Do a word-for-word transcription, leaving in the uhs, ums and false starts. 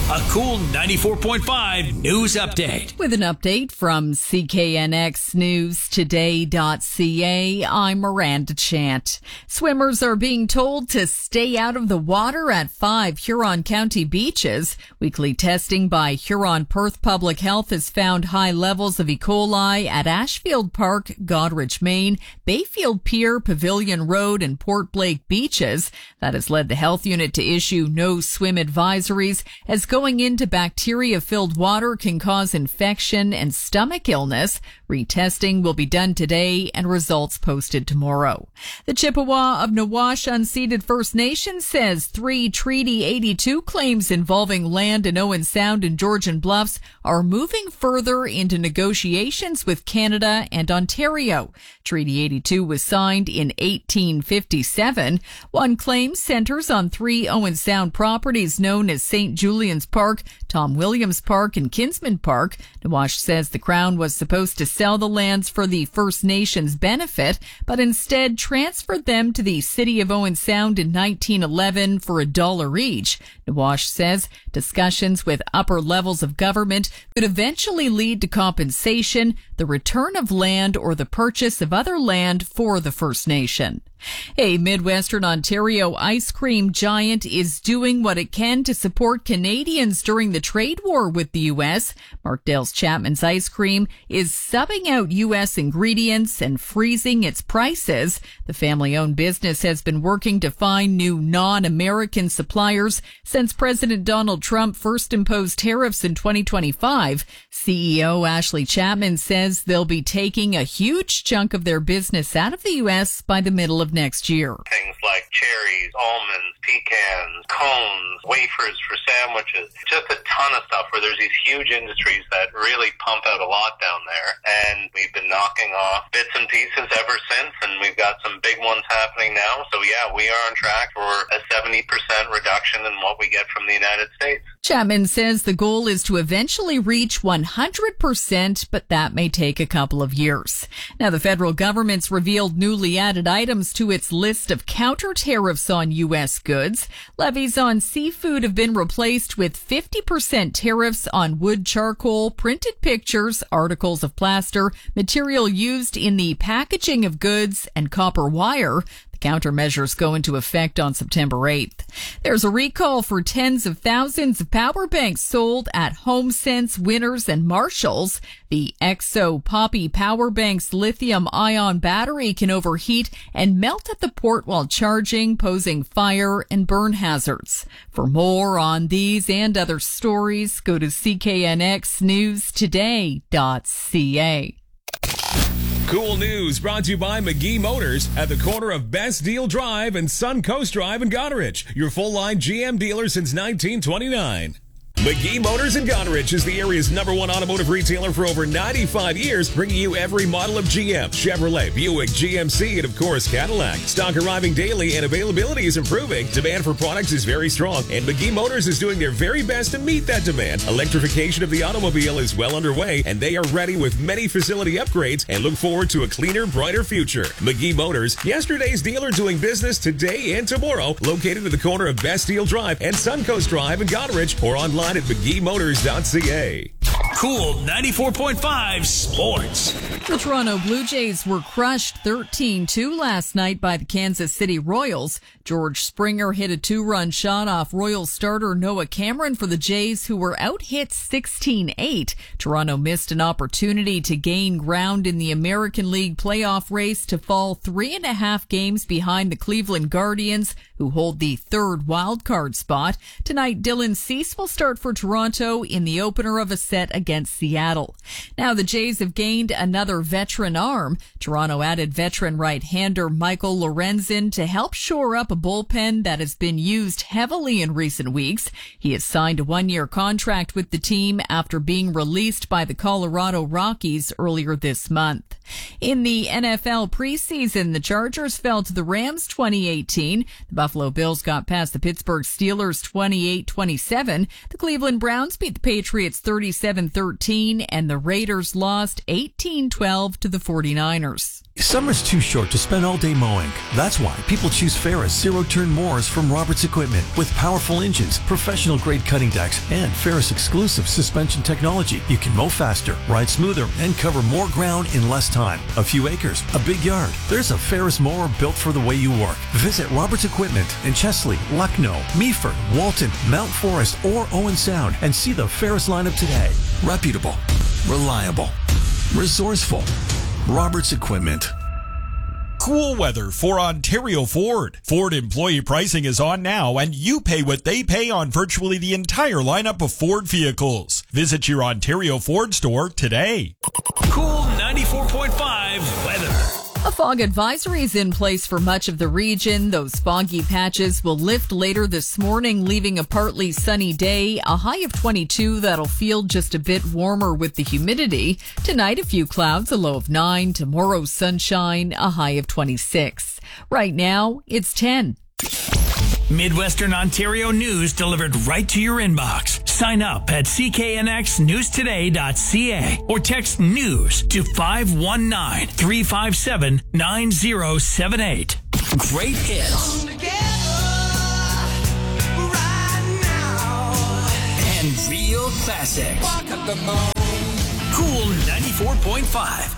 A cool ninety-four point five news update. With an update from C K N X News Today dot C A, I'm Miranda Chant. Swimmers are being told to stay out of the water at five Huron County beaches. Weekly testing by Huron Perth Public Health has found high levels of E. coli at Ashfield Park, Goderich, Maine, Bayfield Pier, Pavilion Road, and Port Blake beaches. That has led the health unit to issue no swim advisories, as going into bacteria-filled water can cause infection and stomach illness. Retesting will be done today and results posted tomorrow. The Chippewa of Nawash unceded First Nation says three Treaty eighty-two claims involving land in Owen Sound and Georgian Bluffs are moving further into negotiations with Canada and Ontario. Treaty eighty-two was signed in eighteen fifty-seven. One claim centers on three Owen Sound properties known as Saint Julian's Park, Tom Williams Park, and Kinsman Park. Nawash says the Crown was supposed to sell the lands for the First Nations benefit, but instead transferred them to the city of Owen Sound in nineteen eleven for a dollar each. Nawash says discussions with upper levels of government could eventually lead to compensation, the return of land, or the purchase of other land for the First Nation. A Midwestern Ontario ice cream giant is doing what it can to support Canadians during the trade war with the U S. Markdale's Chapman's Ice Cream is subbing out U S ingredients and freezing its prices. The family-owned business has been working to find new non-American suppliers since President Donald Trump first imposed tariffs in twenty twenty-five. C E O Ashley Chapman says they'll be taking a huge chunk of their business out of the U S by the middle of next year. Things like cherries, almonds, pecans, cones, wafers for sandwiches, just a ton of stuff where there's these huge industries that really pump out a lot down there. And we've been knocking off bits and pieces ever since, and we've got some big ones happening now. So yeah, we are on track for a seventy percent reduction in what we get from the United States. Chapman says the goal is to eventually reach one hundred percent, but that may take a couple of years. Now, the federal government's revealed newly added items to its list of counter tariffs on U S goods. Levies on seafood have been replaced with fifty percent tariffs on wood charcoal, printed pictures, articles of plaster, material used in the packaging of goods, and copper wire. Countermeasures go into effect on September eighth. There's a recall for tens of thousands of power banks sold at HomeSense, Winners, and Marshalls. The Exo Poppy Power Bank's lithium-ion battery can overheat and melt at the port while charging, posing fire and burn hazards. For more on these and other stories, go to C K N X News Today dot C A. Cool news brought to you by McGee Motors at the corner of Best Deal Drive and Suncoast Drive in Goderich. Your full-line G M dealer since nineteen twenty-nine. McGee Motors in Goderich is the area's number one automotive retailer for over ninety-five years, bringing you every model of G M, Chevrolet, Buick, G M C, and of course Cadillac. Stock arriving daily and availability is improving. Demand for products is very strong, and McGee Motors is doing their very best to meet that demand. Electrification of the automobile is well underway, and they are ready with many facility upgrades and look forward to a cleaner, brighter future. McGee Motors, yesterday's dealer doing business today and tomorrow, located at the corner of Best Deal Drive and Suncoast Drive in Goderich, or online at McGee Motors dot C A. Cool ninety-four point five Sports. The Toronto Blue Jays were crushed thirteen two last night by the Kansas City Royals. George Springer hit a two-run shot off Royals starter Noah Cameron for the Jays, who were out-hit sixteen eight. Toronto missed an opportunity to gain ground in the American League playoff race to fall three and a half games behind the Cleveland Guardians, who hold the third wildcard spot. Tonight, Dylan Cease will start for Toronto in the opener of a set against Seattle. Now, the Jays have gained another veteran arm. Toronto added veteran right-hander Michael Lorenzen to help shore up a bullpen that has been used heavily in recent weeks. He has signed a one-year contract with the team after being released by the Colorado Rockies earlier this month. In the N F L preseason, the Chargers fell to the Rams twenty eighteen. The Buffalo Bills got past the Pittsburgh Steelers twenty-eight twenty-seven. The Cleveland Browns beat the Patriots thirty-seven thirteen, and the Raiders lost eighteen twelve to the forty-niners. Summer's too short to spend all day mowing. That's why people choose Ferris zero-turn mowers from Roberts Equipment. With powerful engines, professional-grade cutting decks, and Ferris exclusive suspension technology, you can mow faster, ride smoother, and cover more ground in less time. A few acres, a big yard. There's a Ferris mower built for the way you work. Visit Roberts Equipment in Chesley, Lucknow, Meaford, Walton, Mount Forest, or Owen Sound and see the Ferris lineup today. Reputable, reliable, resourceful. Roberts Equipment. Cool weather for Ontario Ford. Ford employee pricing is on now, and you pay what they pay on virtually the entire lineup of Ford vehicles. Visit your Ontario Ford store today. Cool ninety-four point five weather. A fog advisory is in place for much of the region. Those foggy patches will lift later this morning, leaving a partly sunny day, a high of twenty-two that'll feel just a bit warmer with the humidity. Tonight, a few clouds, a low of nine. Tomorrow, sunshine, a high of twenty-six. Right now, it's ten. Midwestern Ontario news delivered right to your inbox. Sign up at c k n x news today dot c a or text news to five one nine, three five seven, nine zero seven eight. Great hits. And real classics. Cool ninety-four point five.